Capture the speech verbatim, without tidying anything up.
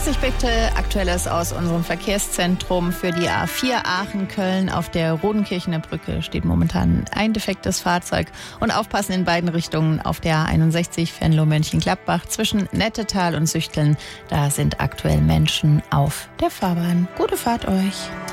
Was ich bitte Aktuelles aus unserem Verkehrszentrum für die A vier Aachen-Köln. Auf der Rodenkirchener Brücke steht momentan ein defektes Fahrzeug. Und aufpassen in beiden Richtungen auf der A einundsechzig Venlo-Mönchengladbach zwischen Nettetal und Süchteln. Da sind aktuell Menschen auf der Fahrbahn. Gute Fahrt euch.